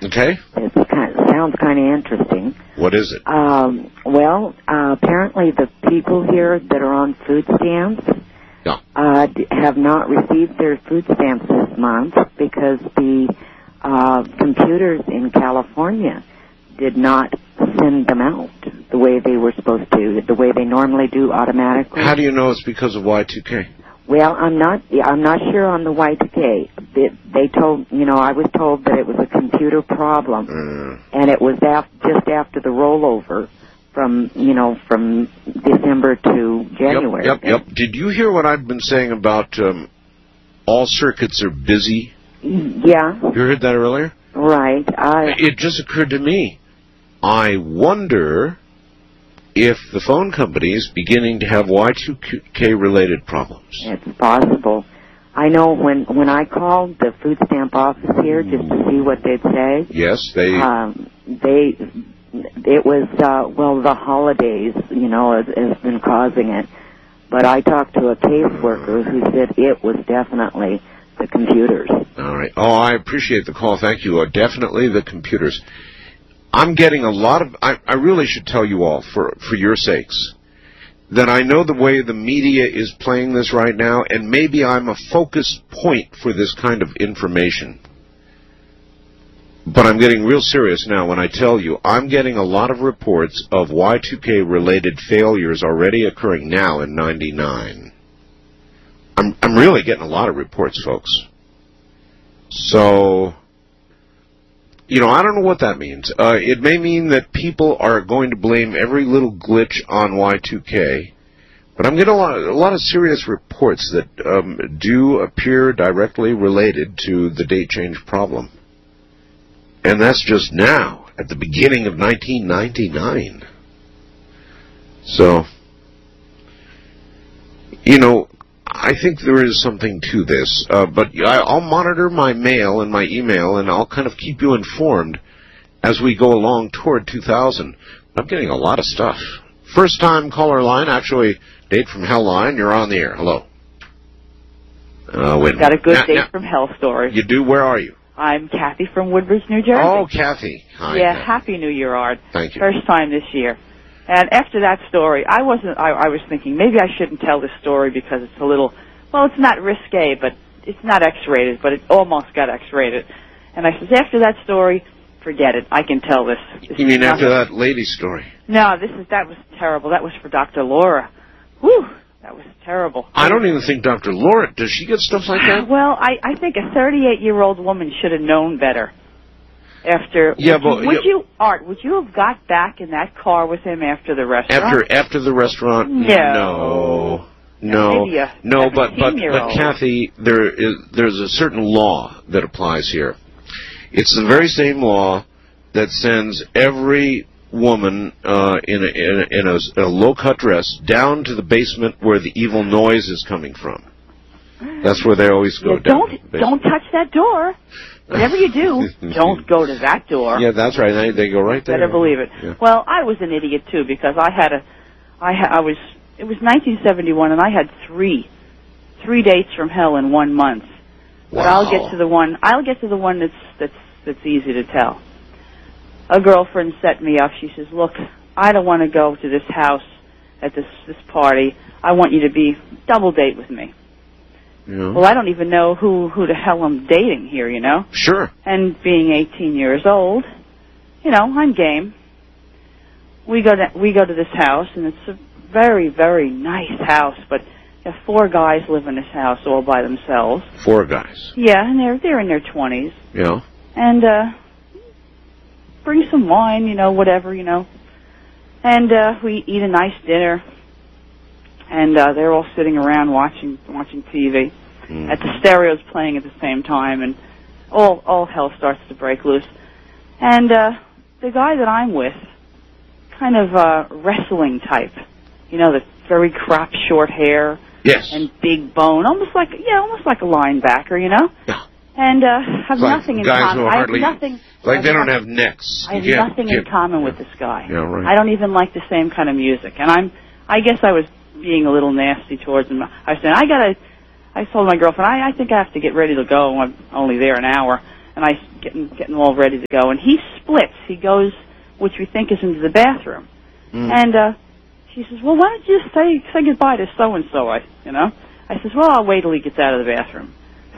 Okay. Sounds kind of interesting. What is it? Apparently the people here that are on food stamps have not received their food stamps this month because the computers in California did not send them out the way they were supposed to, the way they normally do automatically. How do you know it's because of Y2K? Well, I'm not sure on the Y2K. They told, I was told that it was a computer problem, and it was just after the rollover from December to January. Yep. Did you hear what I've been saying about all circuits are busy? Yeah. You heard that earlier? Right. It just occurred to me. I wonder if the phone company is beginning to have Y2K-related problems. It's possible. I know when I called the food stamp office here just to see what they'd say. Yes, it was, the holidays, has been causing it. But I talked to a caseworker who said it was definitely the computers. All right. Oh, I appreciate the call. Thank you. Definitely the computers. I'm getting a lot of... I really should tell you all, for your sakes, that I know the way the media is playing this right now, and maybe I'm a focus point for this kind of information. But I'm getting real serious now when I tell you I'm getting a lot of reports of Y2K-related failures already occurring now in '99. I'm really getting a lot of reports, folks. So... I don't know what that means. It may mean that people are going to blame every little glitch on Y2K, but I'm getting a lot of serious reports that do appear directly related to the date change problem. And that's just now, at the beginning of 1999. So, I think there is something to this, but I'll monitor my mail and my email, and I'll kind of keep you informed as we go along toward 2000. I'm getting a lot of stuff. First-time caller line, actually, Date from Hell line. You're on the air. Hello. Wait. Got a good Date from Hell story. You do? Where are you? I'm Kathy from Woodbridge, New Jersey. Oh, Kathy. Hi. Yeah, Kathy. Happy New Year, Art. Thank you. First time this year. And after that story, I was thinking maybe I shouldn't tell this story because it's a little, it's not risque, but it's not X-rated, but it almost got X-rated. And I said, after that story, forget it. I can tell this. You mean after that lady story? No, that was terrible. That was for Dr. Laura. Whew, that was terrible. I don't even think Dr. Laura, does she get stuff like that? Well, I think a 38-year-old woman should have known better. Would you have got back in that car with him after the restaurant? After the restaurant? No. But Kathy, there's a certain law that applies here. It's the very same law that sends every woman in a low-cut dress down to the basement where the evil noise is coming from. That's where they always go down. Don't touch that door. Whatever you do, don't go to that door. Yeah, that's right. They go right there. Better believe it. Yeah. Well, I was an idiot too because it was 1971 and I had three dates from hell in 1 month. Wow. But I'll get to the one that's easy to tell. A girlfriend set me up. She says, "Look, I don't want to go to this house at this party. I want you to be double date with me." Yeah. Well, I don't even know who the hell I'm dating here, Sure. And being 18 years old, I'm game. We go to this house, and it's a very, very nice house, but 4 guys live in this house all by themselves. 4 guys? Yeah, and they're in their 20s. Yeah. And bring some wine, whatever, And we eat a nice dinner. And they're all sitting around watching TV. Mm-hmm. At the stereo's playing at the same time, and all hell starts to break loose. And the guy that I'm with, kind of wrestling type, the very cropped short hair. Yes. And big bone, almost like a linebacker, Yeah. And have nothing in common. I have nothing. Like they don't have necks. I have nothing in common with this guy. Yeah, right. I don't even like the same kind of music, and I guess I was being a little nasty towards him. I said, I told my girlfriend, I think I have to get ready to go. I'm only there an hour. And and I getting all ready to go, and he splits. He goes, which we think is into the bathroom, and she says, "Well, why don't you just say goodbye to so and so?" I says, "Well, I'll wait till he gets out of the bathroom."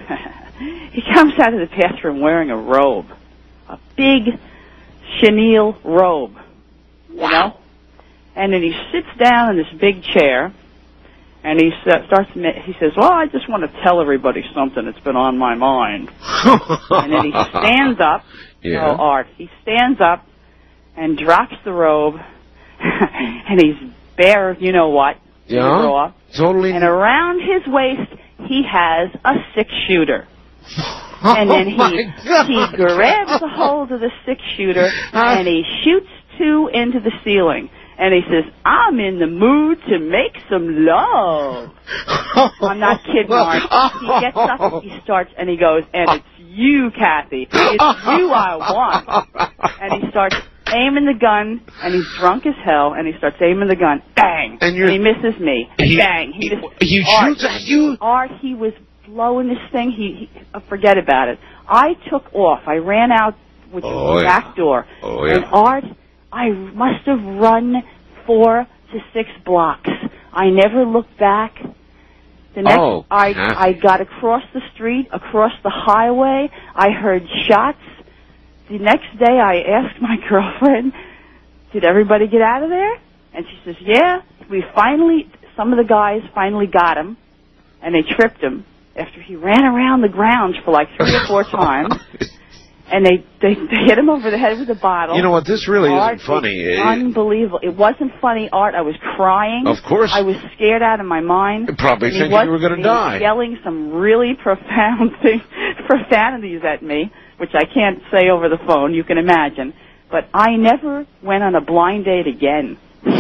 He comes out of the bathroom wearing a robe, a big chenille robe, you know, and then he sits down in this big chair. And he he says, "Well, I just want to tell everybody something that's been on my mind." And then he stands up. Yeah. Oh, Art. He stands up and drops the robe, and he's bare, you know what? Yeah. Raw. Totally. And around his waist, he has a 6-shooter. And then he grabs a hold of the 6-shooter, and he shoots 2 into the ceiling. And he says, "I'm in the mood to make some love." I'm not kidding, Art. He gets up, he starts, and he goes, "And it's you, Kathy. It's you I want." And he starts aiming the gun, and he's drunk as hell, and he starts aiming the gun. Bang! And he misses me. Bang! He shoots at you? Art, he was blowing this thing. He forget about it. I took off. I ran out with the back door. Oh, yeah. And Art, I must have run 4 to 6 blocks. I never looked back. The next, I got across the street, across the highway. I heard shots. The next day, I asked my girlfriend, "Did everybody get out of there?" And she says, "Yeah. Some of the guys finally got him, and they tripped him after he ran around the grounds for like 3 or 4 times." And they hit him over the head with a bottle. You know what? This really isn't funny. Unbelievable. It wasn't funny, Art. I was crying. Of course. I was scared out of my mind. Probably thinking you were going to die. He was yelling some really profanities at me, which I can't say over the phone. You can imagine. But I never went on a blind date again.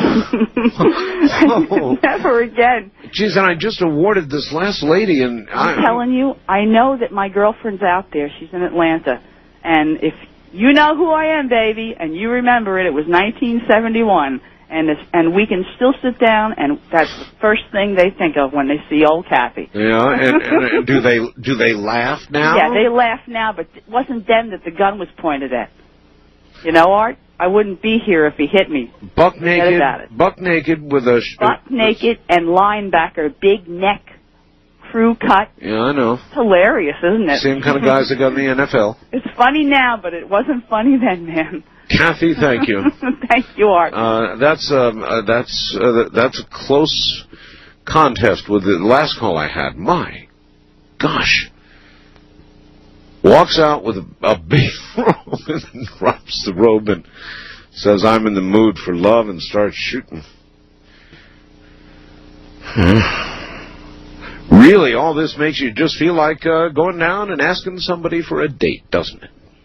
Never again. Geez, and I just awarded this last lady, and I'm telling you, I know that my girlfriend's out there. She's in Atlanta. And if you know who I am, baby, and you remember it was 1971, and we can still sit down, and that's the first thing they think of when they see old Kathy. Yeah, and do they laugh now? Yeah, they laugh now, but it wasn't them that the gun was pointed at. You know, Art? I wouldn't be here if he hit me. Buck naked with a... Buck naked and linebacker, big neck. Crew cut. Yeah, I know. It's hilarious, isn't it? Same kind of guys that got in the NFL. It's funny now, but it wasn't funny then, man. Kathy, thank you. Thank you, Art. That's a close contest with the last call I had. My gosh. Walks out with a big robe and drops the robe and says, "I'm in the mood for love," and starts shooting. Really, all this makes you just feel like going down and asking somebody for a date, doesn't it?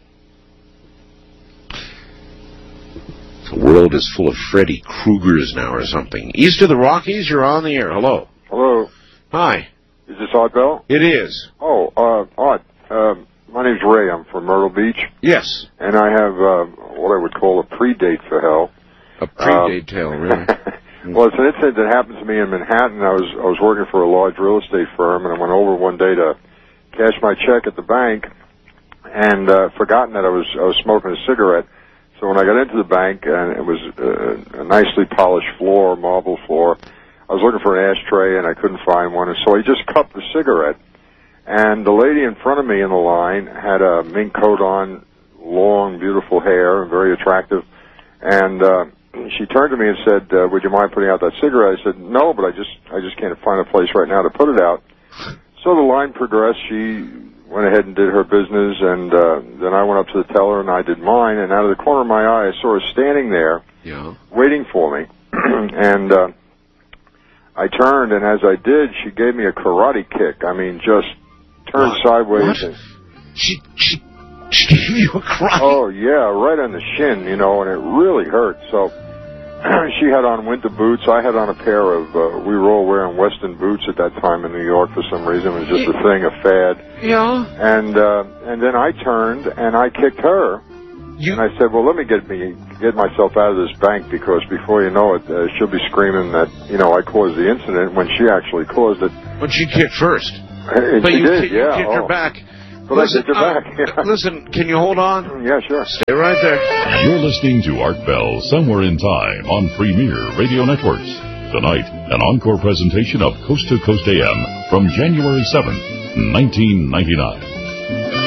The world is full of Freddy Kruegers now or something. East of the Rockies, you're on the air. Hello. Hello. Hi. Is this Art Bell? It is. Oh, Art. My name's Ray. I'm from Myrtle Beach. Yes. And I have what I would call a pre-date for hell. A pre-date tale, really? Well, it's an incident that happened to me in Manhattan. I was working for a large real estate firm, and I went over one day to cash my check at the bank, and forgotten that I was smoking a cigarette. So when I got into the bank, and it was a nicely polished floor, marble floor, I was looking for an ashtray, and I couldn't find one, and so I just cupped the cigarette. And the lady in front of me in the line had a mink coat on, long, beautiful hair, very attractive, and she turned to me and said, "Would you mind putting out that cigarette?" I said, "No, but I just can't find a place right now to put it out." So the line progressed. She went ahead and did her business, and then I went up to the teller and I did mine. And out of the corner of my eye, I saw her standing there, waiting for me. And I turned, and as I did, she gave me a karate kick. I mean, just turned sideways. What? She gave you a karate? Oh yeah, right on the shin, you know, and it really hurt. So. She had on winter boots. I had on a pair of, we were all wearing Western boots at that time in New York for some reason. It was just a thing, a fad. Yeah. And then I turned and I kicked her. And I said, well, let me get myself out of this bank, because before you know it, she'll be screaming that, you know, I caused the incident when she actually caused it. But she kicked first. But you did, kicked her back. But I take it back. Listen, can you hold on? Yeah, sure. Stay right there. You're listening to Art Bell, Somewhere in Time, on Premier Radio Networks. Tonight, an encore presentation of Coast to Coast AM from January 7th, 1999.